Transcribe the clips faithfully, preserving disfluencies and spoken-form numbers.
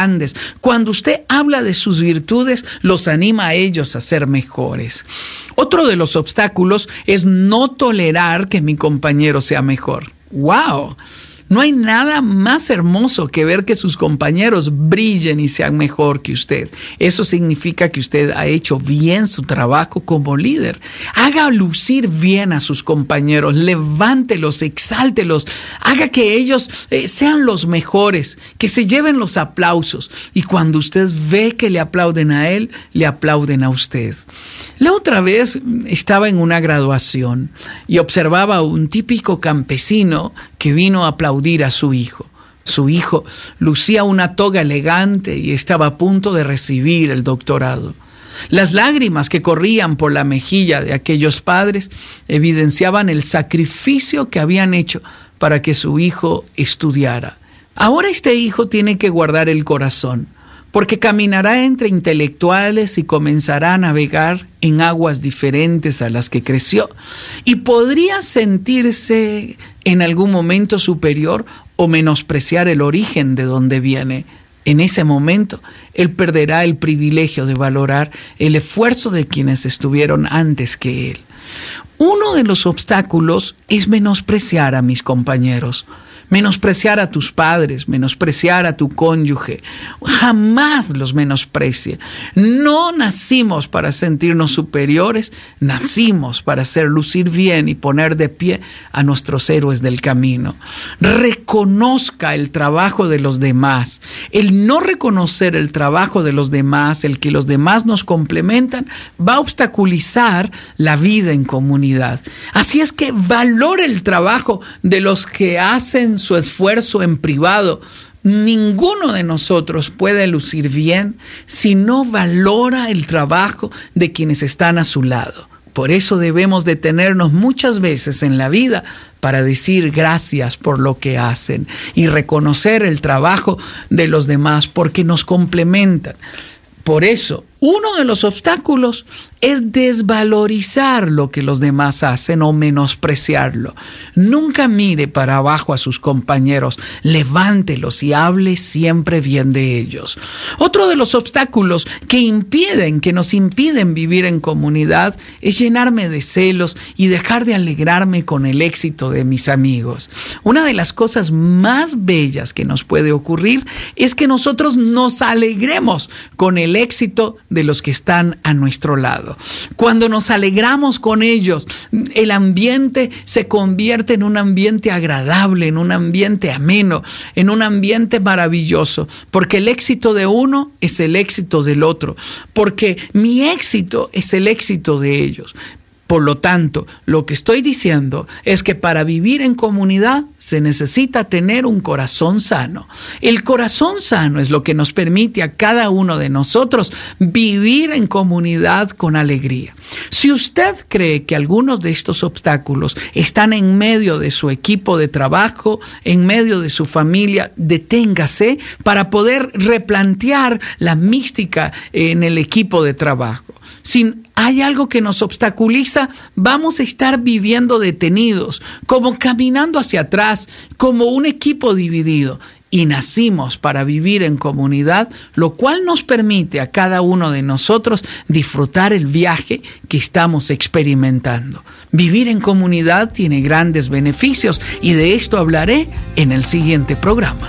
grandes. Cuando usted habla de sus virtudes, los anima a ellos a ser mejores. Otro de los obstáculos es no tolerar que mi compañero sea mejor. ¡Wow! No hay nada más hermoso que ver que sus compañeros brillen y sean mejor que usted. Eso significa que usted ha hecho bien su trabajo como líder. Haga lucir bien a sus compañeros, levántelos, exáltelos, haga que ellos eh, sean los mejores, que se lleven los aplausos. Y cuando usted ve que le aplauden a él, le aplauden a usted. La otra vez estaba en una graduación y observaba a un típico campesino que vino a aplaudir a su hijo. Su hijo lucía una toga elegante y estaba a punto de recibir el doctorado. Las lágrimas que corrían por la mejilla de aquellos padres evidenciaban el sacrificio que habían hecho para que su hijo estudiara. Ahora este hijo tiene que guardar el corazón, porque caminará entre intelectuales y comenzará a navegar en aguas diferentes a las que creció, y podría sentirse en algún momento superior o menospreciar el origen de donde viene. En ese momento, él perderá el privilegio de valorar el esfuerzo de quienes estuvieron antes que él. Uno de los obstáculos es menospreciar a mis compañeros. Menospreciar a tus padres, menospreciar a tu cónyuge. Jamás los menosprecie. No nacimos para sentirnos superiores, nacimos para hacer lucir bien y poner de pie a nuestros héroes del camino. Reconozca el trabajo de los demás. El no reconocer el trabajo de los demás, el que los demás nos complementan, va a obstaculizar la vida en comunidad. Así es que valore el trabajo de los que hacen su esfuerzo en privado. Ninguno de nosotros puede lucir bien si no valora el trabajo de quienes están a su lado. Por eso debemos detenernos muchas veces en la vida para decir gracias por lo que hacen y reconocer el trabajo de los demás porque nos complementan. Por eso, uno de los obstáculos es desvalorizar lo que los demás hacen o menospreciarlo. Nunca mire para abajo a sus compañeros, levántelos y hable siempre bien de ellos. Otro de los obstáculos que impiden, que nos impiden vivir en comunidad es llenarme de celos y dejar de alegrarme con el éxito de mis amigos. Una de las cosas más bellas que nos puede ocurrir es que nosotros nos alegremos con el éxito de los que están a nuestro lado. Cuando nos alegramos con ellos, el ambiente se convierte en un ambiente agradable, en un ambiente ameno, en un ambiente maravilloso, porque el éxito de uno es el éxito del otro, porque mi éxito es el éxito de ellos. Por lo tanto, lo que estoy diciendo es que para vivir en comunidad se necesita tener un corazón sano. El corazón sano es lo que nos permite a cada uno de nosotros vivir en comunidad con alegría. Si usted cree que algunos de estos obstáculos están en medio de su equipo de trabajo, en medio de su familia, deténgase para poder replantear la mística en el equipo de trabajo. Si hay algo que nos obstaculiza, vamos a estar viviendo detenidos, como caminando hacia atrás, como un equipo dividido. Y nacimos para vivir en comunidad, lo cual nos permite a cada uno de nosotros disfrutar el viaje que estamos experimentando. Vivir en comunidad tiene grandes beneficios y de esto hablaré en el siguiente programa.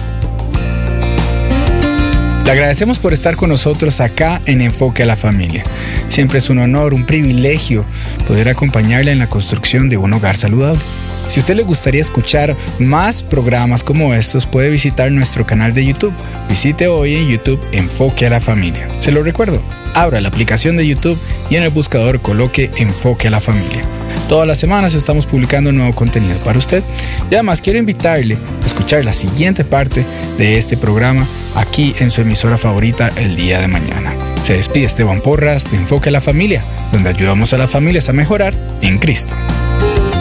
Le agradecemos por estar con nosotros acá en Enfoque a la Familia. Siempre es un honor, un privilegio poder acompañarle en la construcción de un hogar saludable. Si a usted le gustaría escuchar más programas como estos, puede visitar nuestro canal de YouTube. Visite hoy en YouTube Enfoque a la Familia. Se lo recuerdo, abra la aplicación de YouTube y en el buscador coloque Enfoque a la Familia. Todas las semanas estamos publicando nuevo contenido para usted. Y además quiero invitarle a escuchar la siguiente parte de este programa aquí en su emisora favorita el día de mañana. Se despide Esteban Porras de Enfoque a la Familia, donde ayudamos a las familias a mejorar en Cristo.